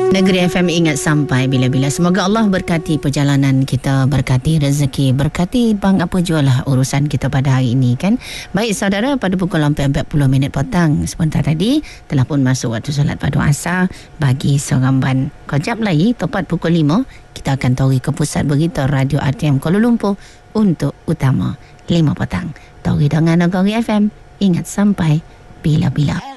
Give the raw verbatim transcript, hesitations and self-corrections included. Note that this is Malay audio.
Negeri F M ingat sampai bila-bila. Semoga Allah berkati perjalanan kita, berkati rezeki, berkati bang apa jualah urusan kita pada hari ini kan. Baik saudara, pada pukul empat puluh minit petang sebentar tadi telah pun masuk waktu solat padu asar bagi Seremban. Kejap lagi tepat pukul lima kita akan tauri ke pusat berita Radio R T M Kuala Lumpur untuk utama lima petang. Tauri dengan Negeri F M ingat sampai bila-bila.